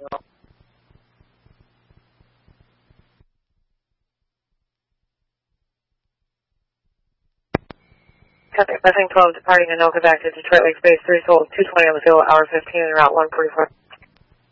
Mustang 12 departing Anoka back to Detroit Lake Space 3 Soul 220 on the field, hour 15 and route 144.